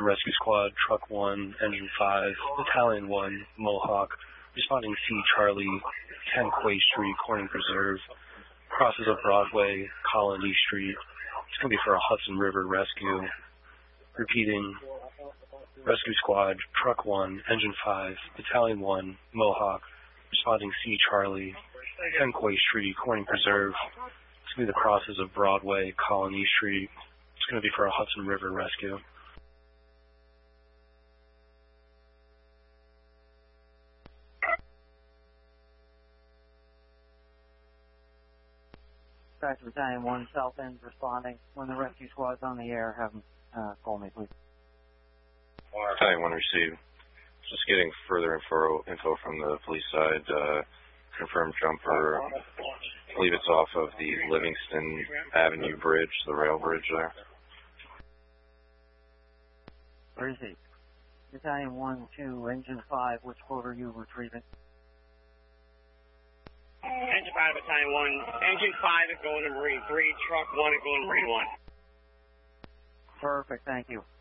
Rescue Squad, Truck 1, Engine 5, Battalion 1, Mohawk, responding C Charlie, 10 Quay Street, Corning Preserve, crosses of Broadway, Colony Street. It's going to be for a Hudson River rescue. Repeating, Rescue Squad, Truck 1, Engine 5, Battalion 1, Mohawk, responding C Charlie, 10 Quay Street, Corning Preserve. It's going to be the crosses of Broadway, Colony Street. It's going to be for a Hudson River rescue. Dispatch Battalion 1, South End responding. When the rescue squad's on the air, have them call me, please. Battalion 1 received. Just getting further info from the police side. Confirmed jumper. I believe it's off of the Livingston Avenue Bridge, the rail bridge there. Received. Battalion 1 to Engine 5, which quote are you retrieving? Engine 5, Battalion 1. Engine 5 is going to Marine 3. Truck 1 is going to Marine 1. Perfect, thank you.